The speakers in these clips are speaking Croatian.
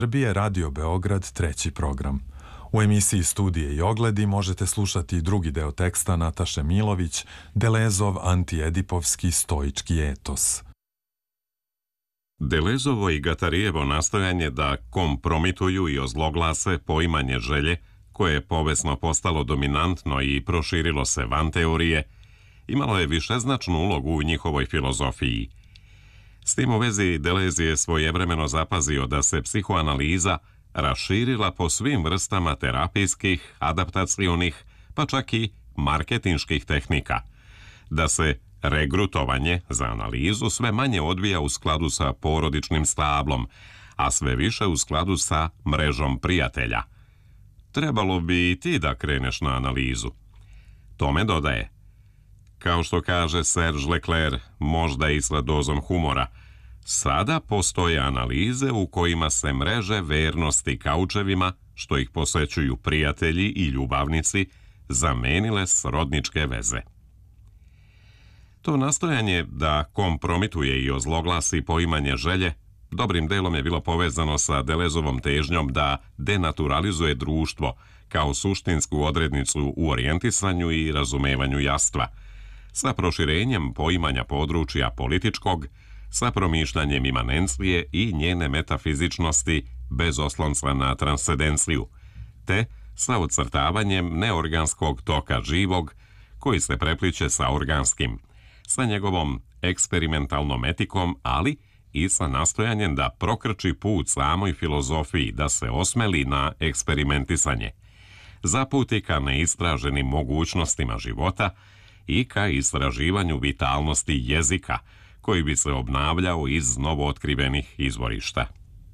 Srbije, Radio Beograd, treći program. U emisiji Studije i ogledi možete slušati drugi deo teksta Nataše Milović, Delezov antiedipovski stoički etos. Delezovo i Gatarijevo nastojanje da kompromituju i ozloglase poimanje želje, koje je povesno postalo dominantno i proširilo se van teorije, imalo je višeznačnu ulogu u njihovoj filozofiji. S tim u vezi Deleuze je svojevremeno zapazio da se psihoanaliza raširila po svim vrstama terapijskih, adaptacionih, pa čak i marketinških tehnika, da se regrutovanje za analizu sve manje odvija u skladu sa porodičnim stablom, a sve više u skladu sa mrežom prijatelja. Trebalo bi i ti da kreneš na analizu. Tome dodaje: kao što kaže Serge Leclerc, možda i sa dozom humora, sada postoje analize u kojima se mreže vernosti kaučevima, što ih posećuju prijatelji i ljubavnici, zamenile srodničke veze. To nastojanje da kompromituje i ozloglasi poimanje želje dobrim delom je bilo povezano sa Delezovom težnjom da denaturalizuje društvo kao suštinsku odrednicu u orijentisanju i razumevanju jastva, sa proširenjem poimanja područja političkog, sa promišljanjem imanencije i njene metafizičnosti bez oslonca na transcendenciju, te sa ocrtavanjem neorganskog toka živog koji se prepliče sa organskim, sa njegovom eksperimentalnom etikom, ali i sa nastojanjem da prokrči put samoj filozofiji, da se osmeli na eksperimentisanje, zaputi ka neistraženim mogućnostima života i ka istraživanju vitalnosti jezika, koji bi se obnavljao iz novootkrivenih izvorišta.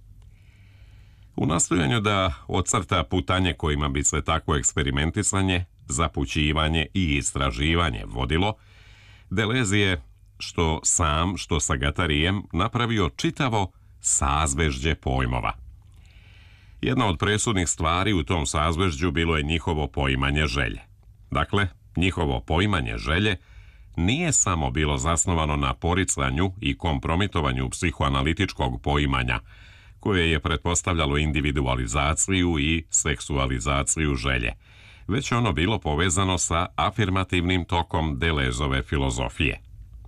U nastojanju da ocrta putanje kojima bi se takvo eksperimentisanje, zapućivanje i istraživanje vodilo, Deleuze je, što sam, što sa Gatarijem, napravio čitavo sazvežđe pojmova. Jedna od presudnih stvari u tom sazvežđu bilo je njihovo poimanje želje. Dakle, njihovo poimanje želje nije samo bilo zasnovano na poricanju i kompromitovanju psihoanalitičkog poimanja, koje je pretpostavljalo individualizaciju i seksualizaciju želje, već ono bilo povezano sa afirmativnim tokom Deleuzove filozofije.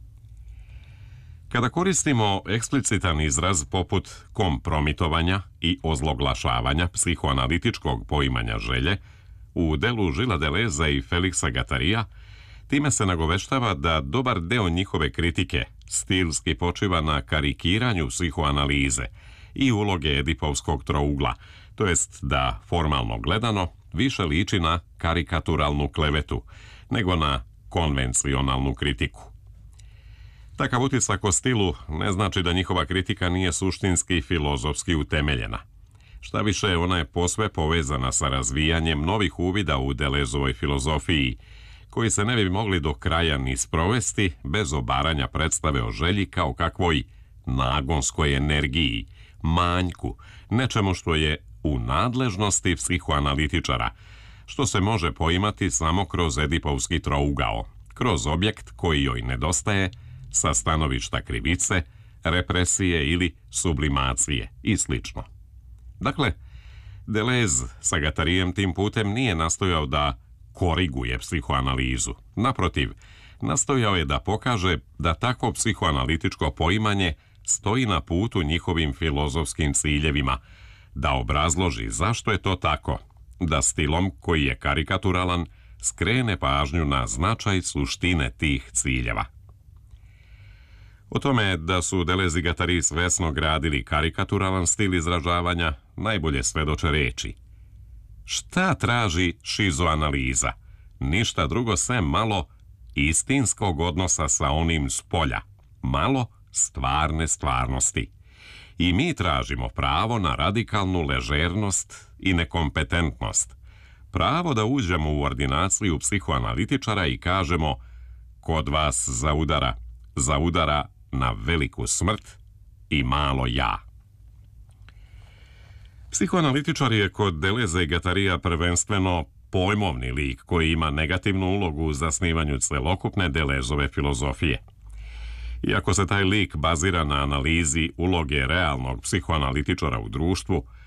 Kada koristimo eksplicitan izraz poput kompromitovanja i ozloglašavanja psihoanalitičkog poimanja želje, u delu Gilesa Deleuze i Felixa Gatarija, time se nagoveštava da dobar deo njihove kritike stilski počiva na karikiranju psihoanalize i uloge edipovskog trougla, to jest da, formalno gledano, više liči na karikaturalnu klevetu nego na konvencionalnu kritiku. Takav utisak o stilu ne znači da njihova kritika nije suštinski i filozofski utemeljena. Šta više, ona je posve povezana sa razvijanjem novih uvida u Deleuzovoj filozofiji, koji se ne bi mogli do kraja ni sprovesti bez obaranja predstave o želji kao kakvoj nagonskoj energiji, manjku, nečemu što je u nadležnosti psihoanalitičara, što se može poimati samo kroz edipovski trougao, kroz objekt koji joj nedostaje sa stanovišta krivice, represije ili sublimacije i slično. Dakle, Deleuze sa Gatarijem tim putem nije nastojao da koriguje psihoanalizu. Naprotiv, nastojao je da pokaže da takvo psihoanalitičko poimanje stoji na putu njihovim filozofskim ciljevima, da obrazloži zašto je to tako, da stilom koji je karikaturalan skrene pažnju na značaj suštine tih ciljeva. O tome da su Deleuze i Gattari svesno gradili karikaturalan stil izražavanja najbolje svedoče reči: šta traži šizoanaliza? Ništa drugo sem malo istinskog odnosa sa onim s polja, malo stvarne stvarnosti. I mi tražimo pravo na radikalnu ležernost i nekompetentnost, pravo da uđemo u ordinaciju psihoanalitičara i kažemo: kod vas zaudara na veliku smrt i malo ja. Psihoanalitičar je kod Deleuze i Gattarija prvenstveno pojmovni lik koji ima negativnu ulogu u zasnivanju celokupne Deleuzove filozofije. Iako se taj lik bazira na analizi uloge realnog psihoanalitičara u društvu,